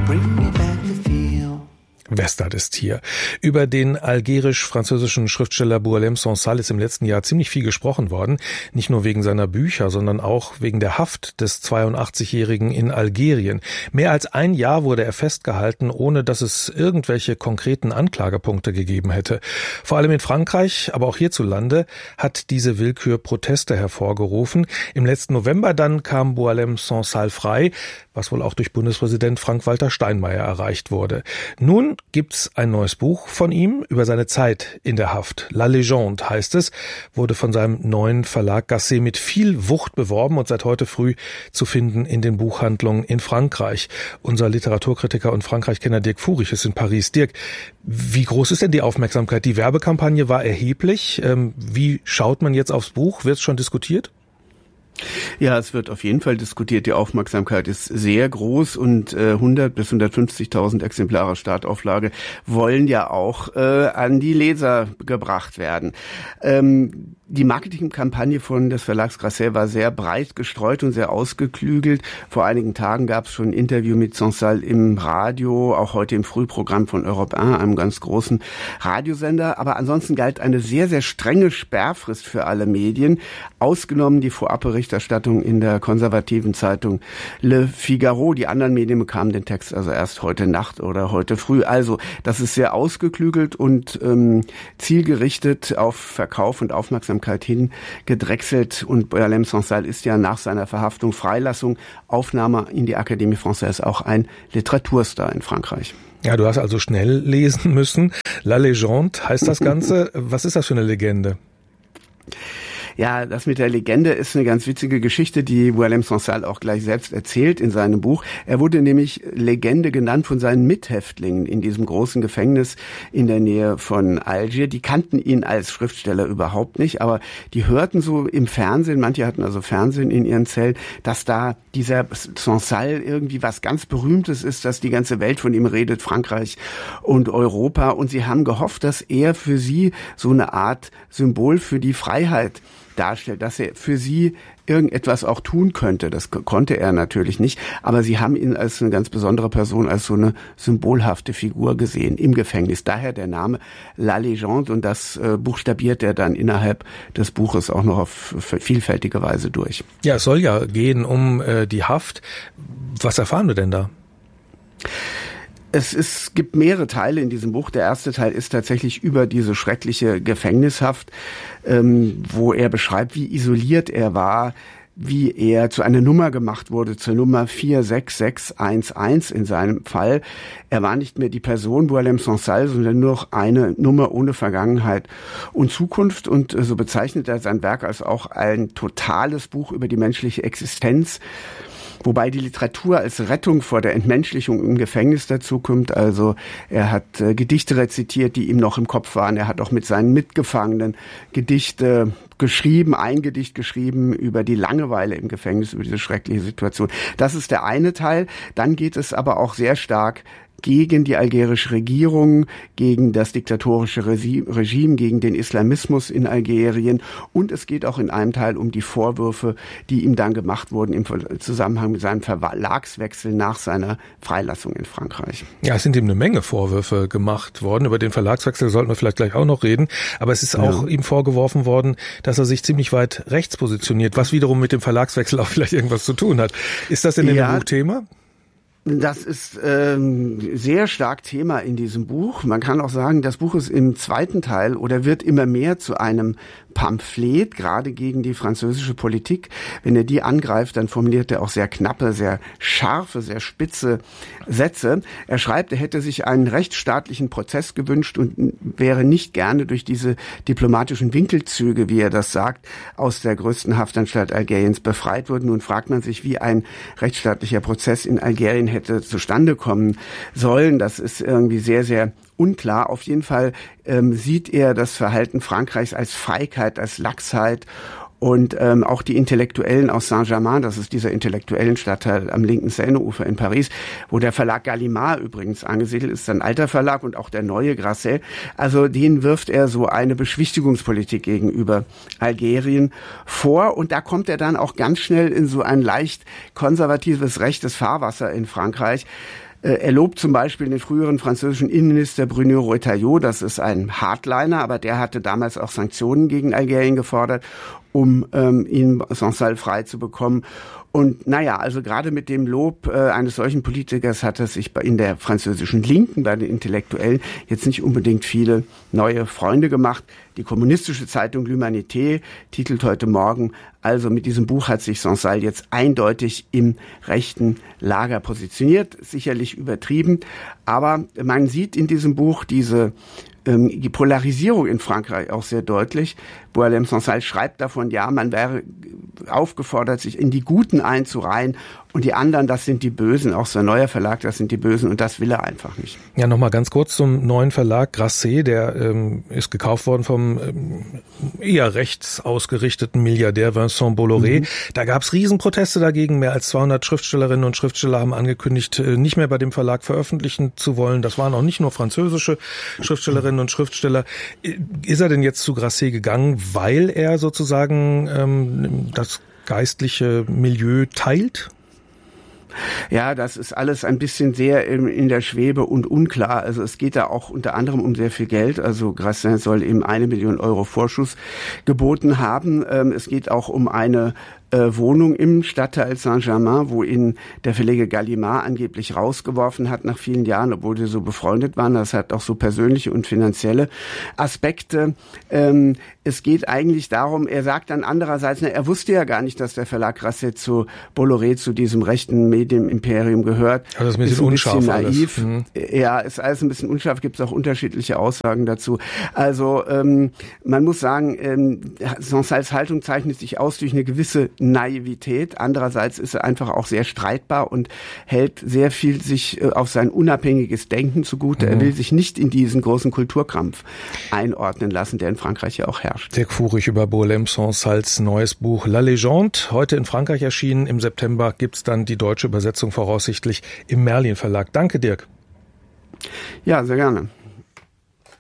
bring me back the feel. Westad ist hier. Über den algerisch-französischen Schriftsteller Boualem Sansal ist im letzten Jahr ziemlich viel gesprochen worden. Nicht nur wegen seiner Bücher, sondern auch wegen der Haft des 82-Jährigen in Algerien. Mehr als ein Jahr wurde er festgehalten, ohne dass es irgendwelche konkreten Anklagepunkte gegeben hätte. Vor allem in Frankreich, aber auch hierzulande hat diese Willkür Proteste hervorgerufen. Im letzten November dann kam Boualem Sansal frei, was wohl auch durch Bundespräsident Frank-Walter Steinmeier erreicht wurde. Nun gibt's ein neues Buch von ihm über seine Zeit in der Haft. La Légende heißt es, wurde von seinem neuen Verlag Gasset mit viel Wucht beworben und seit heute früh zu finden in den Buchhandlungen in Frankreich. Unser Literaturkritiker und Frankreich-Kenner Dirk Furich ist in Paris. Dirk, wie groß ist denn die Aufmerksamkeit? Die Werbekampagne war erheblich. Wie schaut man jetzt aufs Buch? Wird es schon diskutiert? Ja, es wird auf jeden Fall diskutiert. Die Aufmerksamkeit ist sehr groß und 100 bis 150.000 Exemplare Startauflage wollen ja auch an die Leser gebracht werden. Die Marketingkampagne des Verlags Grasset war sehr breit gestreut und sehr ausgeklügelt. Vor einigen Tagen gab es schon ein Interview mit Sansal im Radio, auch heute im Frühprogramm von Europe 1, einem ganz großen Radiosender. Aber ansonsten galt eine sehr, sehr strenge Sperrfrist für alle Medien, ausgenommen die Vorabberichterstattung in der konservativen Zeitung Le Figaro. Die anderen Medien bekamen den Text also erst heute Nacht oder heute früh. Also das ist sehr ausgeklügelt und zielgerichtet auf Verkauf und Aufmerksamkeit hin gedrechselt, und Boualem Sansal ist ja nach seiner Verhaftung, Freilassung, Aufnahme in die Académie Française auch ein Literaturstar in Frankreich. Ja, du hast also schnell lesen müssen. La Légende heißt das Ganze. Was ist das für eine Legende? Ja, das mit der Legende ist eine ganz witzige Geschichte, die Boualem Sansal auch gleich selbst erzählt in seinem Buch. Er wurde nämlich Legende genannt von seinen Mithäftlingen in diesem großen Gefängnis in der Nähe von Algier. Die kannten ihn als Schriftsteller überhaupt nicht, aber die hörten so im Fernsehen, manche hatten also Fernsehen in ihren Zellen, dass da dieser Sansal irgendwie was ganz Berühmtes ist, dass die ganze Welt von ihm redet, Frankreich und Europa. Und sie haben gehofft, dass er für sie so eine Art Symbol für die Freiheit darstellt, dass er für sie irgendetwas auch tun könnte. Das konnte er natürlich nicht, aber sie haben ihn als eine ganz besondere Person, als so eine symbolhafte Figur gesehen im Gefängnis. Daher der Name La Légende, und das buchstabiert er dann innerhalb des Buches auch noch auf vielfältige Weise durch. Ja, es soll ja gehen um die Haft. Was erfahren wir denn da? Es gibt mehrere Teile in diesem Buch. Der erste Teil ist tatsächlich über diese schreckliche Gefängnishaft, wo er beschreibt, wie isoliert er war, wie er zu einer Nummer gemacht wurde, zur Nummer 46611 in seinem Fall. Er war nicht mehr die Person Boualem Sansal, sondern nur noch eine Nummer ohne Vergangenheit und Zukunft. Und so bezeichnet er sein Werk als auch ein totales Buch über die menschliche Existenz, wobei die Literatur als Rettung vor der Entmenschlichung im Gefängnis dazukommt. Also er hat Gedichte rezitiert, die ihm noch im Kopf waren. Er hat auch mit seinen Mitgefangenen Gedichte geschrieben, ein Gedicht geschrieben über die Langeweile im Gefängnis, über diese schreckliche Situation. Das ist der eine Teil. Dann geht es aber auch sehr stark gegen die algerische Regierung, gegen das diktatorische Regime, gegen den Islamismus in Algerien. Und es geht auch in einem Teil um die Vorwürfe, die ihm dann gemacht wurden im Zusammenhang mit seinem Verlagswechsel nach seiner Freilassung in Frankreich. Ja, es sind ihm eine Menge Vorwürfe gemacht worden. Über den Verlagswechsel sollten wir vielleicht gleich auch noch reden. Aber es ist auch ihm vorgeworfen worden, dass er sich ziemlich weit rechts positioniert, was wiederum mit dem Verlagswechsel auch vielleicht irgendwas zu tun hat. Ist das in dem Buch Thema? Das ist sehr stark Thema in diesem Buch. Man kann auch sagen, das Buch ist im zweiten Teil oder wird immer mehr zu einem Pamphlet, gerade gegen die französische Politik. Wenn er die angreift, dann formuliert er auch sehr knappe, sehr scharfe, sehr spitze Sätze. Er schreibt, er hätte sich einen rechtsstaatlichen Prozess gewünscht und wäre nicht gerne durch diese diplomatischen Winkelzüge, wie er das sagt, aus der größten Haftanstalt Algeriens befreit worden. Nun fragt man sich, wie ein rechtsstaatlicher Prozess in Algerien hätte zustande kommen sollen. Das ist irgendwie sehr, sehr unklar. Auf jeden Fall sieht er das Verhalten Frankreichs als Feigheit, als Laxheit. Und auch die Intellektuellen aus Saint-Germain, das ist dieser intellektuellen Stadtteil am linken Seineufer in Paris, wo der Verlag Gallimard übrigens angesiedelt ist, ein alter Verlag, und auch der neue Grasset. Also denen wirft er so eine Beschwichtigungspolitik gegenüber Algerien vor. Und da kommt er dann auch ganz schnell in so ein leicht konservatives, rechtes Fahrwasser in Frankreich. Er lobt zum Beispiel den früheren französischen Innenminister Bruno Retailleau, das ist ein Hardliner, aber der hatte damals auch Sanktionen gegen Algerien gefordert, um ihn Sansal frei zu bekommen. Und naja, also gerade mit dem Lob eines solchen Politikers hat es sich in der französischen Linken, bei den Intellektuellen, jetzt nicht unbedingt viele neue Freunde gemacht. Die kommunistische Zeitung L'Humanité titelt heute Morgen, also mit diesem Buch hat sich Sansal jetzt eindeutig im rechten Lager positioniert, sicherlich übertrieben, aber man sieht in diesem Buch die Polarisierung in Frankreich auch sehr deutlich. Boualem Sansal schreibt davon, ja, man wäre aufgefordert, sich in die Guten einzureihen und die anderen, das sind die Bösen, auch sein neuer Verlag, das sind die Bösen und das will er einfach nicht. Ja, nochmal ganz kurz zum neuen Verlag Grasset, der ist gekauft worden vom eher rechts ausgerichteten Milliardär Vincent Bolloré. Da gab es Riesenproteste dagegen, mehr als 200 Schriftstellerinnen und Schriftsteller haben angekündigt, nicht mehr bei dem Verlag veröffentlichen zu wollen. Das waren auch nicht nur französische Schriftstellerinnen und Schriftsteller. Ist er denn jetzt zu Grasset gegangen, weil er sozusagen das geistliche Milieu teilt? Ja, das ist alles ein bisschen sehr in der Schwebe und unklar. Also es geht da auch unter anderem um sehr viel Geld. Also Grasset soll eben 1 Million Euro Vorschuss geboten haben. Es geht auch um eine Wohnung im Stadtteil Saint-Germain, wo ihn der Verleger Gallimard angeblich rausgeworfen hat nach vielen Jahren, obwohl sie so befreundet waren. Das hat auch so persönliche und finanzielle Aspekte. Es geht eigentlich darum, er sagt dann andererseits, er wusste ja gar nicht, dass der Verlag Grasset zu Bolloré, zu diesem rechten Medienimperium gehört. Ja, das ist ein bisschen unscharf naiv. Alles. Ja, ist alles ein bisschen unscharf, gibt es auch unterschiedliche Aussagen dazu. Also man muss sagen, Sansals Haltung zeichnet sich aus durch eine gewisse Naivität. Andererseits ist er einfach auch sehr streitbar und hält sehr viel sich auf sein unabhängiges Denken zugute. Er will sich nicht in diesen großen Kulturkampf einordnen lassen, der in Frankreich ja auch herrscht. Dirk Furich über Boualem Sansals neues Buch La Légende, heute in Frankreich erschienen. Im September gibt's dann die deutsche Übersetzung voraussichtlich im Merlin Verlag. Danke, Dirk. Ja, sehr gerne.